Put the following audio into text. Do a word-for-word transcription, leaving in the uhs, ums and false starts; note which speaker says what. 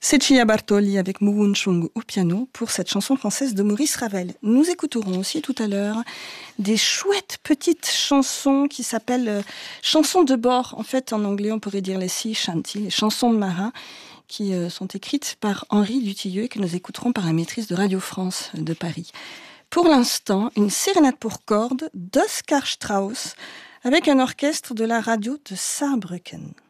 Speaker 1: C'est Chia Bartoli avec Mouwoun Chung au piano pour cette chanson française de Maurice Ravel. Nous écouterons aussi tout à l'heure des chouettes petites chansons qui s'appellent euh, chansons de bord. En fait, en anglais, on pourrait dire les sea shanty, les chansons de marins, qui euh, sont écrites par Henri Dutilleux et que nous écouterons par la maîtrise de Radio France de Paris. Pour l'instant, une sérénade pour cordes d'Oskar Strauss avec un orchestre de la radio de Saarbrücken.